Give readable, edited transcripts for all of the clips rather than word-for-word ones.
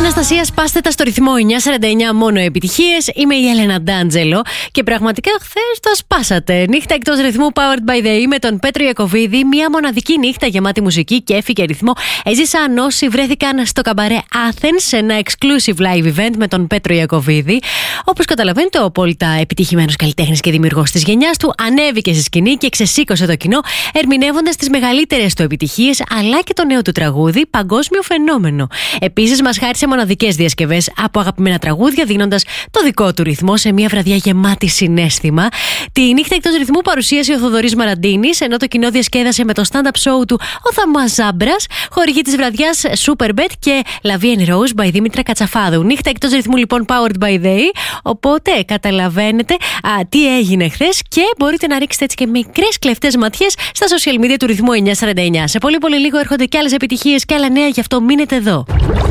Αναστασία, σπάστε τα στο ρυθμό 949, μόνο επιτυχίες. Είμαι η Έλενα Ντάντζελο και πραγματικά χθες τα σπάσατε. Νύχτα εκτός ρυθμού Powered by the E με τον Πέτρο Ιακωβίδη. Μια μοναδική νύχτα γεμάτη μουσική, κέφι και ρυθμό. Έζησαν όσοι βρέθηκαν στο καμπαρέ Athens σε ένα exclusive live event με τον Πέτρο Ιακωβίδη. Όπως καταλαβαίνετε, ο απόλυτα επιτυχημένος καλλιτέχνης και δημιουργός της γενιάς του ανέβηκε στη σκηνή και ξεσήκωσε το κοινό, ερμηνεύοντας τις μεγαλύτερες του επιτυχίες αλλά και το νέο του τραγούδι, παγκόσμιο φαινόμενο. Επίσης, μας χάρισε μοναδικές διασκευές από αγαπημένα τραγούδια, δίνοντας το δικό του ρυθμό σε μια βραδιά γεμάτη συναίσθημα. Τη νύχτα εκτός ρυθμού παρουσίασε ο Θοδωρής Μαραντίνης, ενώ το κοινό διασκέδασε με το stand-up show του ο Θωμάς Ζάμπρας, χορηγή της βραδιάς Superbet και La Vie en Rose by Δήμητρα Κατσαφάδου. Νύχτα εκτός ρυθμού λοιπόν Powered by the E, οπότε καταλαβαίνετε τι έγινε χθες και μπορείτε να ρίξετε έτσι και μικρές κλεφτές ματιές στα social media του ρυθμού 949. Σε πολύ πολύ λίγο έρχονται και άλλες επιτυχίες και άλλα νέα, γι' αυτό μείνετε εδώ.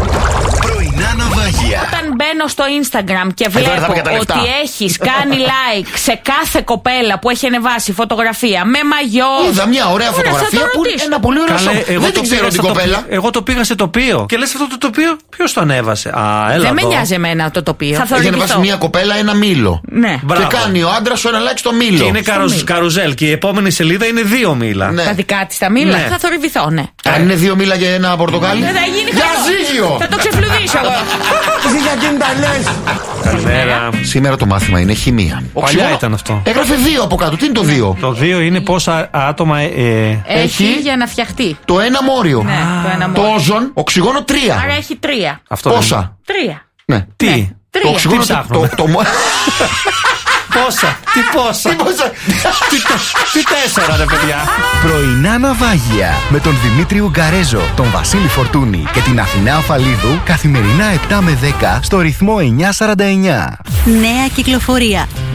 Όταν μπαίνω στο Instagram και βλέπω ότι έχεις κάνει like σε κάθε κοπέλα που έχει ανεβάσει φωτογραφία με μαγιό. Είδα μια ωραία φωτογραφία που είναι ένα πολύ ωραίο σώμα. Δεν την ξέρω την κοπέλα. Εγώ το πήγα σε τοπίο. Και λες αυτό το τοπίο, ποιος το ανέβασε? Δεν με νοιάζει εμένα το τοπίο. Έχει ανεβάσει μια κοπέλα ένα μήλο. Ναι. Και κάνει ο άντρας σου ένα like στο μήλο. Και είναι καρουζέλ. Και η επόμενη σελίδα είναι 2 μήλα. Τα δικά της τα μήλα. Θα θορυβηθώ, ναι. Αν είναι 2 μήλα για ένα πορτοκάλι. Δεν θα γίνει ζύγιο. Θα το ξεφλουδίσω εγώ. Καλημέρα. Σήμερα το μάθημα είναι χημεία. Παλιά ήταν αυτό. Έγραφε 2 από κάτω. Τι είναι το 2? Το 2 είναι πόσα άτομα έχει για να φτιαχτεί. Το 1 μόριο. Ναι, το όζον, οξυγόνο 3. Άρα έχει 3. Πόσα? 3. Ναι. Τι? Ναι. Το οξυγόνο Πόσα? Τι 4 ρε παιδιά? Πρωινά ναυάγια με τον Δημήτρη Ουγκαρέζο, τον Βασίλη Φορτούνη και την Αθηνά Αφαλίδου καθημερινά 7 με 10 στο ρυθμό 949. Νέα κυκλοφορία.